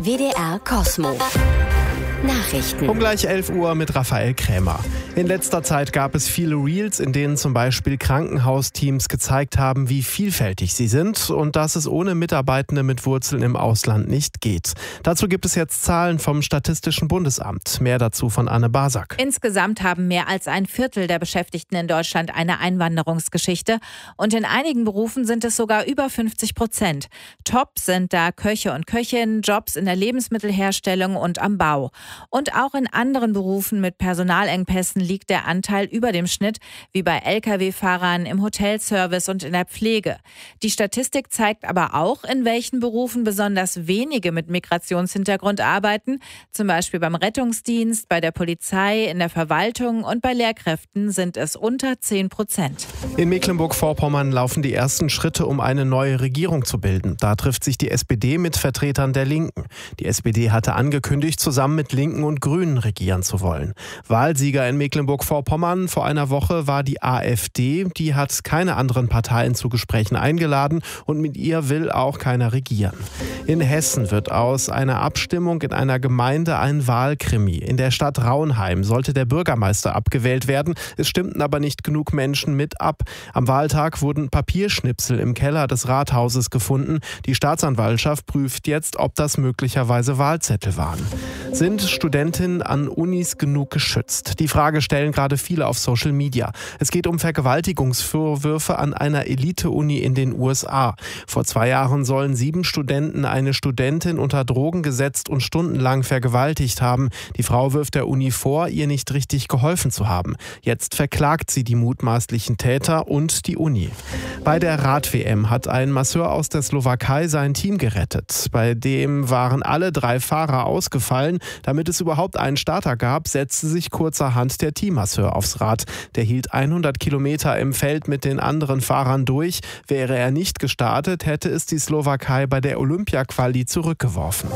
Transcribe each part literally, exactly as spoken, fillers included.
W D R Cosmo. Nachrichten. Um gleich elf Uhr mit Raphael Krämer. In letzter Zeit gab es viele Reels, in denen zum Beispiel Krankenhausteams gezeigt haben, wie vielfältig sie sind und dass es ohne Mitarbeitende mit Wurzeln im Ausland nicht geht. Dazu gibt es jetzt Zahlen vom Statistischen Bundesamt. Mehr dazu von Anne Basak. Insgesamt haben mehr als ein Viertel der Beschäftigten in Deutschland eine Einwanderungsgeschichte und in einigen Berufen sind es sogar über fünfzig Prozent. Top sind da Köche und Köchinnen, Jobs in der Lebensmittelherstellung und am Bau. Und auch in anderen Berufen mit Personalengpässen liegt der Anteil über dem Schnitt, wie bei L K W-Fahrern, im Hotelservice und in der Pflege. Die Statistik zeigt aber auch, in welchen Berufen besonders wenige mit Migrationshintergrund arbeiten. Zum Beispiel beim Rettungsdienst, bei der Polizei, in der Verwaltung und bei Lehrkräften sind es unter zehn Prozent. In Mecklenburg-Vorpommern laufen die ersten Schritte, um eine neue Regierung zu bilden. Da trifft sich die S P D mit Vertretern der Linken. Die S P D hatte angekündigt, zusammen mit Linken und Grünen regieren zu wollen. Wahlsieger in Mecklenburg-Vorpommern vor einer Woche war die AfD. Die hat keine anderen Parteien zu Gesprächen eingeladen und mit ihr will auch keiner regieren. In Hessen wird aus einer Abstimmung in einer Gemeinde ein Wahlkrimi. In der Stadt Raunheim sollte der Bürgermeister abgewählt werden. Es stimmten aber nicht genug Menschen mit ab. Am Wahltag wurden Papierschnipsel im Keller des Rathauses gefunden. Die Staatsanwaltschaft prüft jetzt, ob das möglicherweise Wahlzettel waren. Sind Studentinnen an Unis genug geschützt? Die Frage stellen gerade viele auf Social Media. Es geht um Vergewaltigungsvorwürfe an einer Elite-Uni in den U S A. Vor zwei Jahren sollen sieben Studenten eine Studentin unter Drogen gesetzt und stundenlang vergewaltigt haben. Die Frau wirft der Uni vor, ihr nicht richtig geholfen zu haben. Jetzt verklagt sie die mutmaßlichen Täter und die Uni. Bei der Rad-W M hat ein Masseur aus der Slowakei sein Team gerettet. Bei dem waren alle drei Fahrer ausgefallen. Damit es überhaupt einen Starter gab, setzte sich kurzerhand der Teammasseur aufs Rad. Der hielt hundert Kilometer im Feld mit den anderen Fahrern durch. Wäre er nicht gestartet, hätte es die Slowakei bei der Olympia-Quali zurückgeworfen.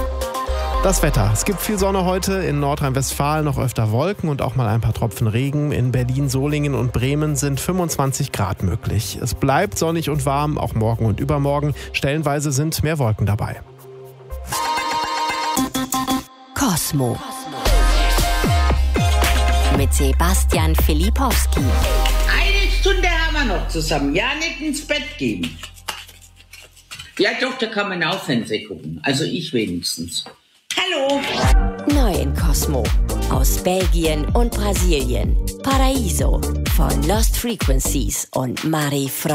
Das Wetter. Es gibt viel Sonne heute, in Nordrhein-Westfalen noch öfter Wolken und auch mal ein paar Tropfen Regen. In Berlin, Solingen und Bremen sind fünfundzwanzig Grad möglich. Es bleibt sonnig und warm, auch morgen und übermorgen. Stellenweise sind mehr Wolken dabei. Cosmo. Mit Sebastian Filipowski. Eine Stunde haben wir noch zusammen. Ja, nicht ins Bett gehen. Ja doch, da kann man auch Fernsehen gucken. Also ich wenigstens. Hallo. Neu in Cosmo. Aus Belgien und Brasilien. Paraíso von Lost Frequencies und Marie Frost.